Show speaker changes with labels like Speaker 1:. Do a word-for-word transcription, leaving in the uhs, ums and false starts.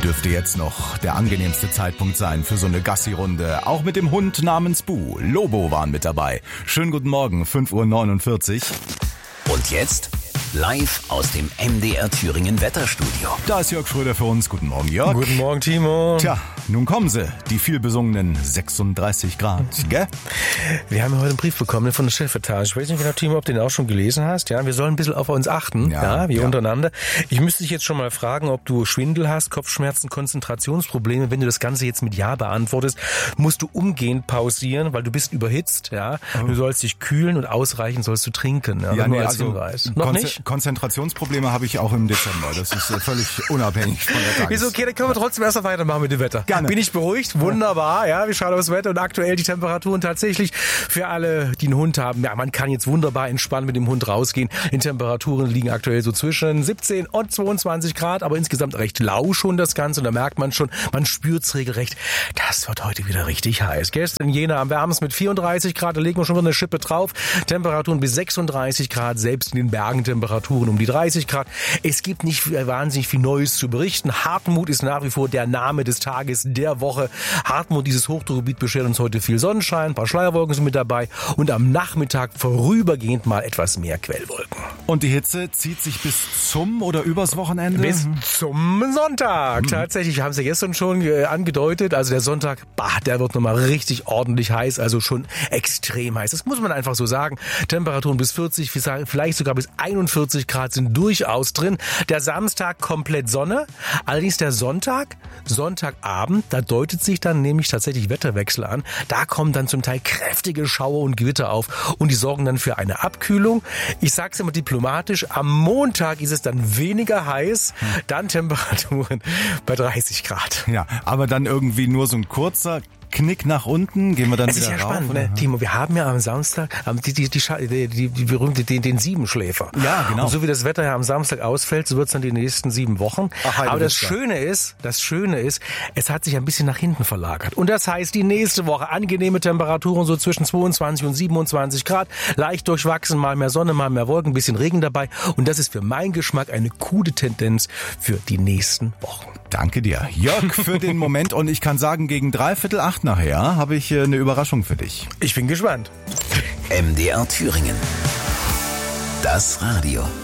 Speaker 1: Dürfte jetzt noch der angenehmste Zeitpunkt sein für so eine Gassi-Runde. Auch mit dem Hund namens Bu. Lobo waren mit dabei. Schönen guten Morgen, fünf Uhr neunundvierzig.
Speaker 2: Und jetzt live aus dem M D R Thüringen Wetterstudio.
Speaker 1: Da ist Jörg Schröder für uns. Guten Morgen, Jörg.
Speaker 3: Guten Morgen, Timo.
Speaker 1: Tja, nun kommen sie, die vielbesungenen sechsunddreißig Grad, gell?
Speaker 3: Wir haben heute einen Brief bekommen von der Chefetage. Ich weiß nicht genau, Timo, ob du den auch schon gelesen hast. Ja, wir sollen ein bisschen auf uns achten, ja, ja wir ja. untereinander. Ich müsste dich jetzt schon mal fragen, ob du Schwindel hast, Kopfschmerzen, Konzentrationsprobleme. Wenn du das Ganze jetzt mit Ja beantwortest, musst du umgehend pausieren, weil du bist überhitzt. Ja, oh. Du sollst dich kühlen und ausreichend sollst du trinken. Ja,
Speaker 1: ja
Speaker 3: nur
Speaker 1: nee,
Speaker 3: als
Speaker 1: also
Speaker 3: Hinweis. Noch
Speaker 1: Konze-
Speaker 3: nicht?
Speaker 1: Konzentrationsprobleme habe ich auch im Dezember. Das ist äh, völlig unabhängig von der Tages...
Speaker 3: Ist okay, dann können wir trotzdem erst mal weitermachen mit dem Wetter.
Speaker 1: Gerne.
Speaker 3: Bin ich beruhigt? Wunderbar. Ja, wir schauen aufs Wetter und aktuell die Temperaturen tatsächlich für alle, die einen Hund haben. Ja, man kann jetzt wunderbar entspannt mit dem Hund rausgehen. Die Temperaturen liegen aktuell so zwischen siebzehn und zweiundzwanzig Grad, aber insgesamt recht lau schon das Ganze. Und da merkt man schon, man spürt es regelrecht. Das wird heute wieder richtig heiß. Gestern in Jena am wärmsten mit vierunddreißig Grad, da legen wir schon wieder eine Schippe drauf. Temperaturen bis sechsunddreißig Grad, selbst in den Bergen Temperaturen um die dreißig Grad. Es gibt nicht wahnsinnig viel Neues zu berichten. Hartmut ist nach wie vor der Name des Tages, der Woche. Hartmut, dieses Hochdruckgebiet, beschert uns heute viel Sonnenschein, ein paar Schleierwolken sind mit dabei und am Nachmittag vorübergehend mal etwas mehr Quellwolken.
Speaker 1: Und die Hitze zieht sich bis zum oder übers Wochenende?
Speaker 3: Bis zum Sonntag. Mhm. Tatsächlich, wir haben es ja gestern schon äh, angedeutet, also der Sonntag, bah, der wird nochmal richtig ordentlich heiß, also schon extrem heiß. Das muss man einfach so sagen. Temperaturen bis vierzig, vielleicht sogar bis einundvierzig Grad sind durchaus drin. Der Samstag komplett Sonne, allerdings der Sonntag, Sonntagabend, da deutet sich dann nämlich tatsächlich Wetterwechsel an. Da kommen dann zum Teil kräftige Schauer und Gewitter auf und die sorgen dann für eine Abkühlung. Ich sag's immer diplomatisch, am Montag ist es dann weniger heiß, dann Temperaturen bei dreißig Grad.
Speaker 1: Ja, aber dann irgendwie nur so ein kurzer Knick nach unten, gehen wir dann
Speaker 3: es
Speaker 1: wieder rauf.
Speaker 3: Es ist ja spannend, ne? Timo, wir haben ja am Samstag die, die, die, die, die, die berühmte, den, den Siebenschläfer.
Speaker 1: Ja, genau.
Speaker 3: Und so wie das Wetter ja am Samstag ausfällt, so wird es dann die nächsten sieben Wochen. Ach, aber das Schöne ist, das Schöne ist, es hat sich ein bisschen nach hinten verlagert. Und das heißt, die nächste Woche angenehme Temperaturen so zwischen zweiundzwanzig und siebenundzwanzig Grad, leicht durchwachsen, mal mehr Sonne, mal mehr Wolken, ein bisschen Regen dabei. Und das ist für meinen Geschmack eine gute Tendenz für die nächsten Wochen.
Speaker 1: Danke dir, Jörg, für den Moment. Und ich kann sagen, gegen dreiviertel acht nachher habe ich eine Überraschung für dich.
Speaker 3: Ich bin gespannt.
Speaker 2: M D R Thüringen. Das Radio.